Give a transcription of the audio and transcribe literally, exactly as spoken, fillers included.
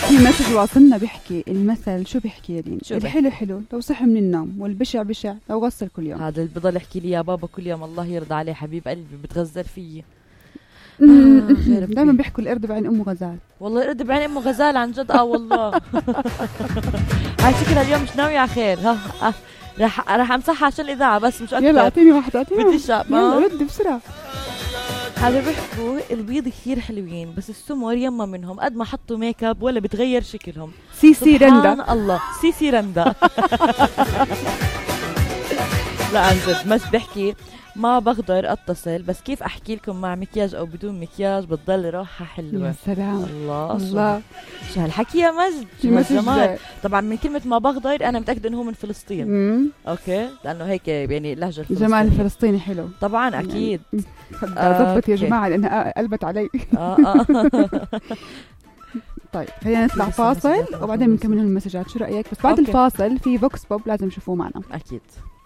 في مسج واصلنا بيحكي المثل شو بيحكي يا دين؟ شو بيحكي؟ الحلو حلو لو صح من النوم، والبشع بشع لو غسل كل يوم. هذا اللي بضل يحكي لي يا بابا كل يوم، الله يرضى عليه حبيب قلبي، بتغزل فيي. آه دائما بيحكوا القرد بعين امه غزال. والله القرد بعين امه غزال عن جد. اه والله. هاي شكلها اليوم مش ناوية على خير. ها آه. راح راح امسحها عشان الاذاعه بس مش اكثر. يلا اعطيني واحده، اعطيني بدي واحدة. الشاب. يلا ردي بسرعه. هذا بيحكوا البيض كثير حلوين بس السمر يما منهم قد ما حطوا ميك اب ولا بتغير شكلهم. سي سي رندا. سبحان الله. سي سي رندا. لا عن جد بس بحكي ما بقدر اتصل، بس كيف احكي لكم مع مكياج او بدون مكياج بتضل روحها حلوه. يا سلام. الله الله شو هالحكي يا مجد، شو هالجمال. طبعا من كلمه ما بقدر انا متاكده انه هو من فلسطين. مم. اوكي لانه هيك يعني اللهجه الفلسطينيه. جمال الفلسطيني حلو طبعا اكيد. ضبط يا جماعه لانها قلبت علي. اه اه. طيب خلينا نطلع فاصل وبعدين بنكمل المسجات، شو رايك؟ بس بعد أوكي. الفاصل في فوكس بوب لازم نشوفوه معنا اكيد.